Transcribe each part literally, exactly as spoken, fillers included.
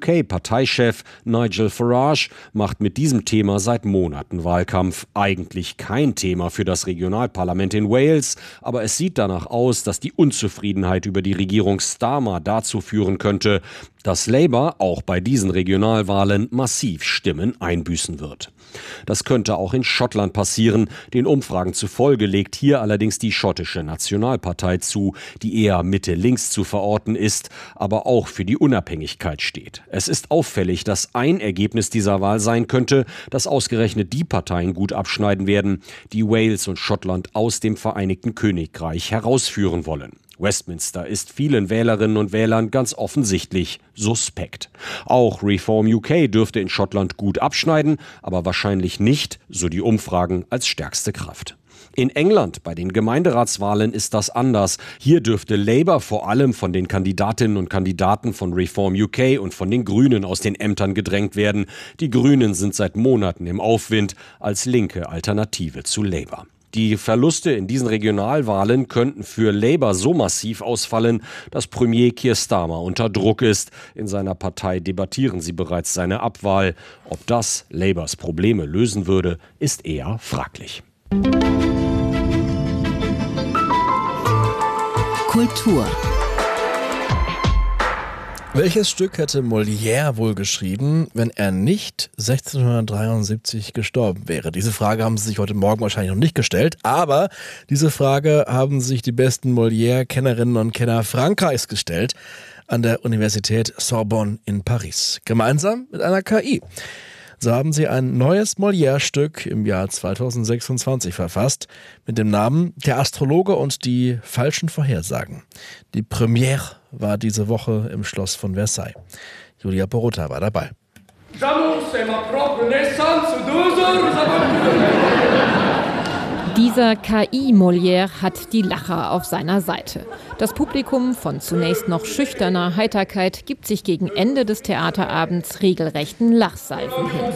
K-Parteichef Nigel Farage macht mit diesem Thema seit Monaten Wahlkampf. Eigentlich kein Thema für das Regionalparlament in Wales, aber es sieht danach aus, dass die Unzufriedenheit über die Regierung Starmer dazu führen könnte, dass Labour auch bei diesen Regionalwahlen massiv Stimmen einbüßen wird. Das könnte auch in Schottland passieren. Den Umfragen zufolge legt hier allerdings die schottische Nationalpartei zu, die eher Mitte-links zu verorten ist, aber auch für die Unabhängigkeit steht. Es ist auffällig, dass ein Ergebnis dieser Wahl sein könnte, dass ausgerechnet die Parteien gut abschneiden werden, die Wales und Schottland aus dem Vereinigten Königreich herausführen wollen. Westminster ist vielen Wählerinnen und Wählern ganz offensichtlich suspekt. Auch Reform U K dürfte in Schottland gut abschneiden, aber wahrscheinlich nicht, so die Umfragen, als stärkste Kraft. In England bei den Gemeinderatswahlen ist das anders. Hier dürfte Labour vor allem von den Kandidatinnen und Kandidaten von Reform U K und von den Grünen aus den Ämtern gedrängt werden. Die Grünen sind seit Monaten im Aufwind als linke Alternative zu Labour. Die Verluste in diesen Regionalwahlen könnten für Labour so massiv ausfallen, dass Premier Keir Starmer unter Druck ist. In seiner Partei debattieren sie bereits seine Abwahl. Ob das Labours Probleme lösen würde, ist eher fraglich. Kultur. Welches Stück hätte Molière wohl geschrieben, wenn er nicht sechzehnhundertdreiundsiebzig gestorben wäre? Diese Frage haben Sie sich heute Morgen wahrscheinlich noch nicht gestellt, aber diese Frage haben sich die besten Molière-Kennerinnen und Kenner Frankreichs gestellt an der Universität Sorbonne in Paris, gemeinsam mit einer K I. So haben sie ein neues Molière-Stück im Jahr zweitausendsechsundzwanzig verfasst mit dem Namen Der Astrologe und die falschen Vorhersagen. Die Premiere war diese Woche im Schloss von Versailles. Julia Borota war dabei. Dieser K I-Molière hat die Lacher auf seiner Seite. Das Publikum von zunächst noch schüchterner Heiterkeit gibt sich gegen Ende des Theaterabends regelrechten Lachsalven hin.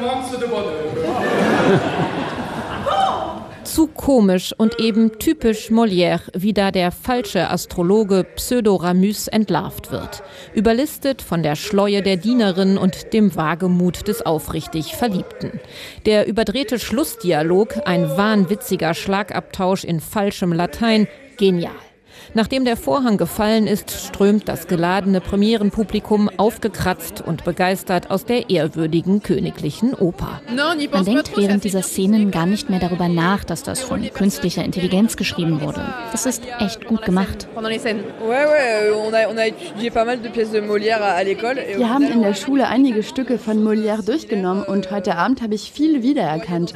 Zu komisch und eben typisch Molière, wie da der falsche Astrologe Pseudo-Ramuz entlarvt wird. Überlistet von der Schleue der Dienerin und dem Wagemut des aufrichtig Verliebten. Der überdrehte Schlussdialog, ein wahnwitziger Schlagabtausch in falschem Latein, genial. Nachdem der Vorhang gefallen ist, strömt das geladene Premierenpublikum aufgekratzt und begeistert aus der ehrwürdigen königlichen Oper. Man denkt während dieser Szenen gar nicht mehr darüber nach, dass das von künstlicher Intelligenz geschrieben wurde. Das ist echt gut gemacht. Wir haben in der Schule einige Stücke von Molière durchgenommen und heute Abend habe ich viele wiedererkannt.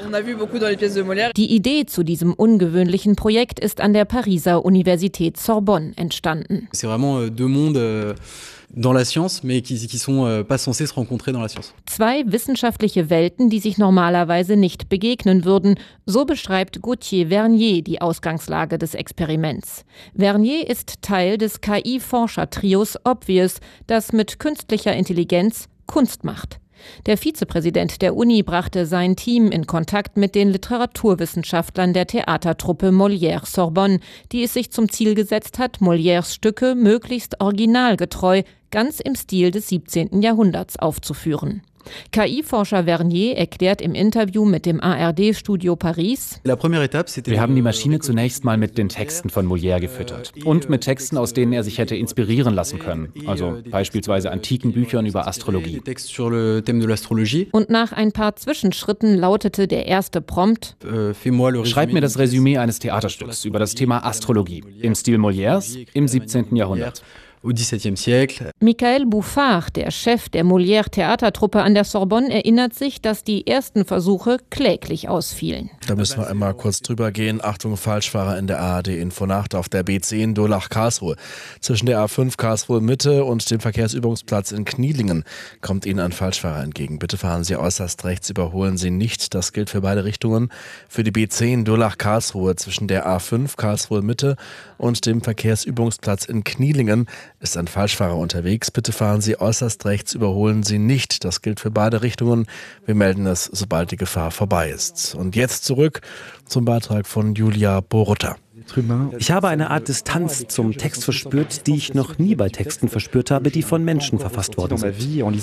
Die Idee zu diesem ungewöhnlichen Projekt ist an der Pariser Universität Sorbonne entstanden. C'est vraiment deux mondes dans la science, mais qui, qui sont pas censés se rencontrer dans la science. Zwei wissenschaftliche Welten, die sich normalerweise nicht begegnen würden. So beschreibt Gauthier Vernier die Ausgangslage des Experiments. Vernier ist Teil des K I-Forscher-Trios Obvious, das mit künstlicher Intelligenz Kunst macht. Der Vizepräsident der Uni brachte sein Team in Kontakt mit den Literaturwissenschaftlern der Theatertruppe Molière Sorbonne, die es sich zum Ziel gesetzt hat, Molières Stücke möglichst originalgetreu, ganz im Stil des siebzehnten Jahrhunderts aufzuführen. K I-Forscher Vernier erklärt im Interview mit dem A R D-Studio Paris: Wir haben die Maschine zunächst mal mit den Texten von Molière gefüttert und mit Texten, aus denen er sich hätte inspirieren lassen können, also beispielsweise antiken Büchern über Astrologie. Und nach ein paar Zwischenschritten lautete der erste Prompt: Schreib mir das Resümee eines Theaterstücks über das Thema Astrologie im Stil Molières im siebzehnten Jahrhundert. Michael Bouffard, der Chef der Molière-Theatertruppe an der Sorbonne, erinnert sich, dass die ersten Versuche kläglich ausfielen. Da müssen wir einmal kurz drüber gehen. Achtung, Falschfahrer in der A R D-Infonacht auf der B zehn Durlach-Karlsruhe. Zwischen der A fünf Karlsruhe-Mitte und dem Verkehrsübungsplatz in Knielingen kommt Ihnen ein Falschfahrer entgegen. Bitte fahren Sie äußerst rechts, überholen Sie nicht. Das gilt für beide Richtungen. Für die B zehn Durlach-Karlsruhe zwischen der A fünf Karlsruhe-Mitte und dem Verkehrsübungsplatz in Knielingen ist ein Falschfahrer unterwegs. Bitte fahren Sie äußerst rechts, überholen Sie nicht. Das gilt für beide Richtungen. Wir melden es, sobald die Gefahr vorbei ist. Und jetzt zurück zum Beitrag von Julia Borota. Ich habe eine Art Distanz zum Text verspürt, die ich noch nie bei Texten verspürt habe, die von Menschen verfasst worden sind.